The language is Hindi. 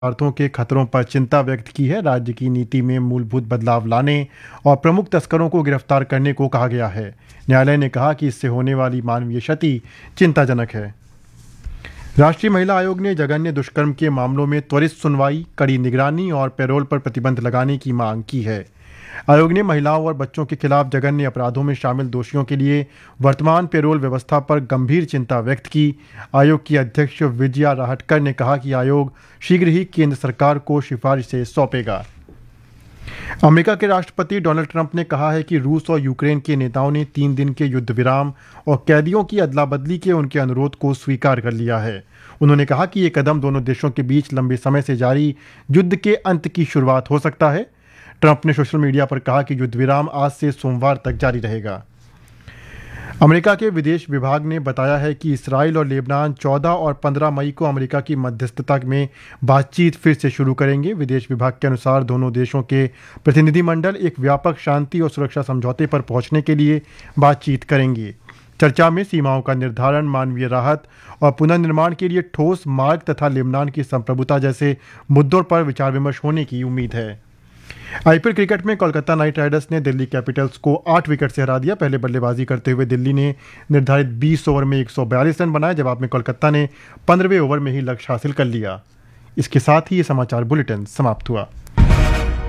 पदार्थों के खतरों पर चिंता व्यक्त की है। राज्य की नीति में मूलभूत बदलाव लाने और प्रमुख तस्करों को गिरफ्तार करने को कहा गया है। न्यायालय ने कहा कि इससे होने वाली मानवीय क्षति चिंताजनक है। राष्ट्रीय महिला आयोग ने जघन्य दुष्कर्म के मामलों में त्वरित सुनवाई, कड़ी निगरानी और पैरोल पर प्रतिबंध लगाने की मांग की है। आयोग ने महिलाओं और बच्चों के खिलाफ जघन्य अपराधों में शामिल दोषियों के लिए वर्तमान पैरोल व्यवस्था पर गंभीर चिंता व्यक्त की। आयोग की अध्यक्ष विजया राहटकर ने कहा कि आयोग शीघ्र ही केंद्र सरकार को सिफारिशें सौंपेगा। अमेरिका के राष्ट्रपति डोनाल्ड ट्रंप ने कहा है कि रूस और यूक्रेन के नेताओं ने 3 दिन के युद्ध विराम और कैदियों की अदला बदली के उनके अनुरोध को स्वीकार कर लिया है। उन्होंने कहा कि ये कदम दोनों देशों के बीच लंबे समय से जारी युद्ध के अंत की शुरुआत हो सकता है। ट्रंप ने सोशल मीडिया पर कहा कि युद्ध विराम आज से सोमवार तक जारी रहेगा। अमेरिका के विदेश विभाग ने बताया है कि इसराइल और लेबनान 14 और 15 मई को अमेरिका की मध्यस्थता में बातचीत फिर से शुरू करेंगे। विदेश विभाग के अनुसार दोनों देशों के प्रतिनिधिमंडल एक व्यापक शांति और सुरक्षा समझौते पर पहुंचने के लिए बातचीत करेंगे। चर्चा में सीमाओं का निर्धारण, मानवीय राहत और पुनर्निर्माण के लिए ठोस मार्ग तथा लेबनान की संप्रभुता जैसे मुद्दों पर विचार विमर्श होने की उम्मीद है। आईपीएल क्रिकेट में कोलकाता नाइट राइडर्स ने दिल्ली कैपिटल्स को 8 विकेट से हरा दिया। पहले बल्लेबाजी करते हुए दिल्ली ने निर्धारित 20 ओवर में 142 रन बनाए। जवाब में कोलकाता ने 15वें ओवर में ही लक्ष्य हासिल कर लिया। इसके साथ ही ये समाचार बुलेटिन समाप्त हुआ।